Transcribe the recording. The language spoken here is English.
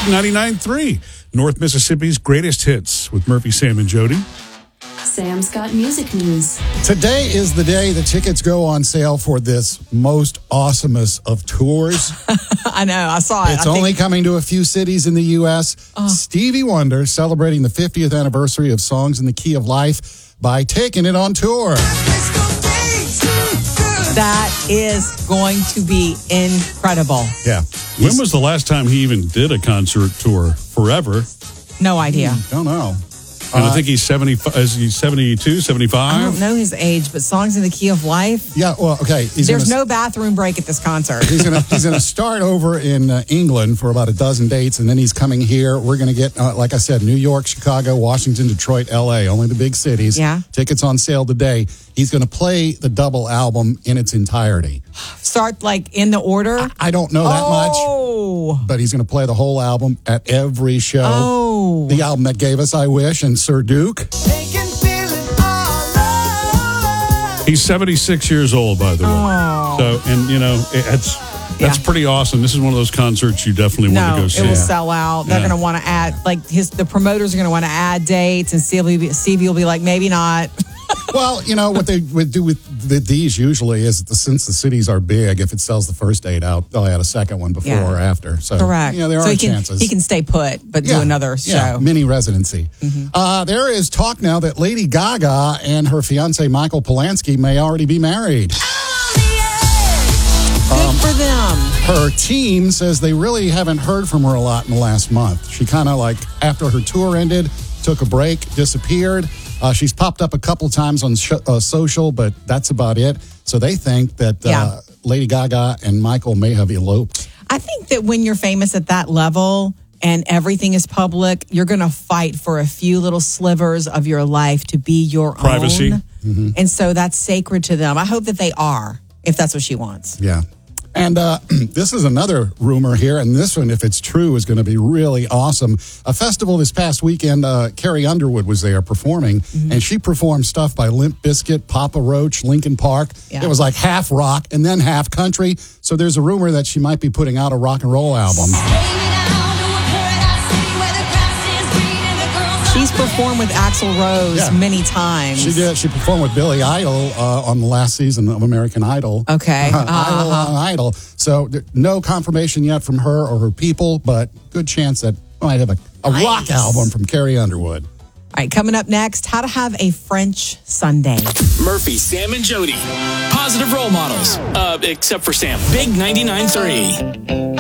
99.3, North Mississippi's greatest hits with Murphy, Sam, and Jody. Sam's got music news. Today is the day the tickets go on sale for this most awesomest of tours. I know, I saw it. It's only coming to a few cities in the U.S. Stevie Wonder celebrating the 50th anniversary of Songs in the Key of Life by taking it on tour. That is going to be incredible. Yeah. When was the last time he even did a concert tour? Forever. No idea. Don't know. And I think he's 75. Is he 72, 75? I don't know his age, but Songs in the Key of Life. Yeah, well, okay. There's no bathroom break at this concert. He's gonna start over in England for about a dozen dates, and then he's coming here. We're gonna get, like I said, New York, Chicago, Washington, Detroit, L.A. Only the big cities. Yeah. Tickets on sale today. He's gonna play the double album in its entirety. Start like in the order. I don't know that much, but he's gonna play the whole album at every show. Oh, the album that gave us "I Wish" and "Sir Duke." He's 76 years old, by the way. So, and you know, that's pretty awesome. This is one of those concerts you definitely want to go see. It will sell out. They're going to want to add, the promoters are going to want to add dates, and Stevie will be like, maybe not. Well, you know, what they would do with these usually is since the cities are big, if it sells the first date out, they'll add a second one before or after. So, correct. You know, there are chances. He can stay put, but do another show. Yeah, mini residency. Mm-hmm. There is talk now that Lady Gaga and her fiancé Michael Polanski may already be married. Good for them. Her team says they really haven't heard from her a lot in the last month. She kind of after her tour ended, took a break, disappeared. She's popped up a couple times on social, but that's about it. So they think that Lady Gaga and Michael may have eloped. I think that when you're famous at that level and everything is public, you're going to fight for a few little slivers of your life to be your privacy. own. Mm-hmm. And so that's sacred to them. I hope that they are, if that's what she wants. Yeah. And this is another rumor here, and this one, if it's true, is going to be really awesome. A festival this past weekend, Carrie Underwood was there performing, and she performed stuff by Limp Bizkit, Papa Roach, Linkin Park. Yeah. It was like half rock and then half country. So there's a rumor that she might be putting out a rock and roll album. She's performed with Axl Rose many times. She did. She performed with Billy Idol on the last season of American Idol. Okay. Idol. So no confirmation yet from her or her people, but good chance that we might have a rock album from Carrie Underwood. All right, coming up next, how to have a French Sunday. Murphy, Sam, and Jody. Positive role models. Except for Sam. Big 99.3.